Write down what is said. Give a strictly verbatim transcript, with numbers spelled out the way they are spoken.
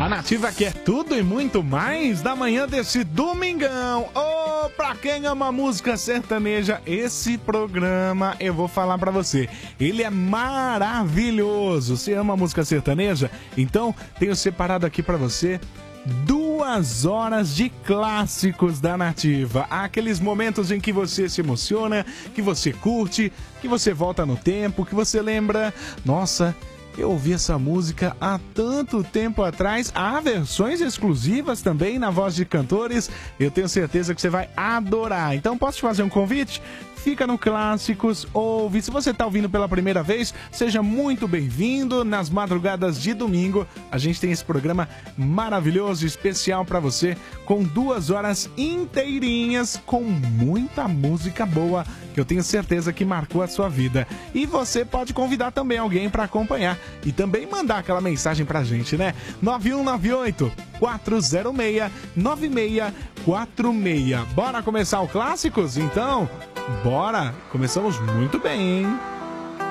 A Nativa quer tudo e muito mais da manhã desse domingão. Oh, pra quem ama música sertaneja, esse programa eu vou falar pra você. Ele é maravilhoso. Você ama música sertaneja? Então, tenho separado aqui pra você duas horas de clássicos da Nativa. Aqueles momentos em que você se emociona, que você curte, que você volta no tempo, que você lembra, nossa, eu ouvi essa música há tanto tempo atrás. Há versões exclusivas também na voz de cantores. Eu tenho certeza que você vai adorar. Então, posso te fazer um convite? Fica no Clássicos, ouve. Se você está ouvindo pela primeira vez, seja muito bem-vindo. Nas madrugadas de domingo, a gente tem esse programa maravilhoso, especial para você, com duas horas inteirinhas, com muita música boa, que eu tenho certeza que marcou a sua vida. E você pode convidar também alguém para acompanhar e também mandar aquela mensagem pra gente, né? nove um nove oito, quatro zero seis, nove seis quatro seis. Bora começar o Clássicos? Então, bora! Começamos muito bem, hein?